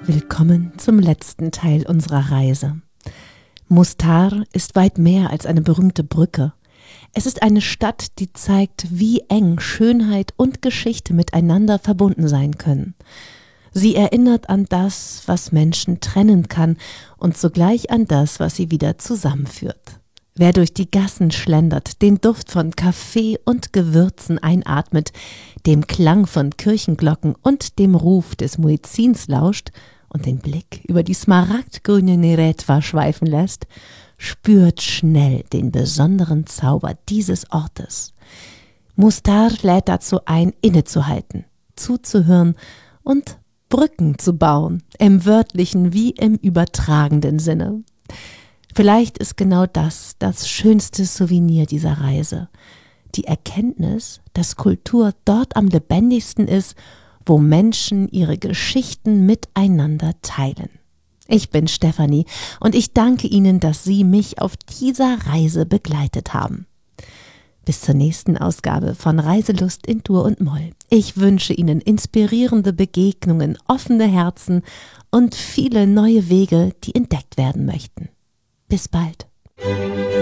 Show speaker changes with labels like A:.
A: Willkommen zum letzten Teil unserer Reise. Mostar ist weit mehr als eine berühmte Brücke. Es ist eine Stadt, die zeigt, wie eng Schönheit und Geschichte miteinander verbunden sein können. Sie erinnert an das, was Menschen trennen kann und zugleich an das, was sie wieder zusammenführt. Wer durch die Gassen schlendert, den Duft von Kaffee und Gewürzen einatmet, dem Klang von Kirchenglocken und dem Ruf des Muezzins lauscht und den Blick über die smaragdgrüne Neretva schweifen lässt, spürt schnell den besonderen Zauber dieses Ortes. Mostar lädt dazu ein, innezuhalten, zuzuhören und Brücken zu bauen, im wörtlichen wie im übertragenden Sinne. Vielleicht ist genau das schönste Souvenir dieser Reise. Die Erkenntnis, dass Kultur dort am lebendigsten ist, wo Menschen ihre Geschichten miteinander teilen. Ich bin Stefanie und ich danke Ihnen, dass Sie mich auf dieser Reise begleitet haben. Bis zur nächsten Ausgabe von Reiselust in Dur und Moll. Ich wünsche Ihnen inspirierende Begegnungen, offene Herzen und viele neue Wege, die entdeckt werden möchten. Bis bald.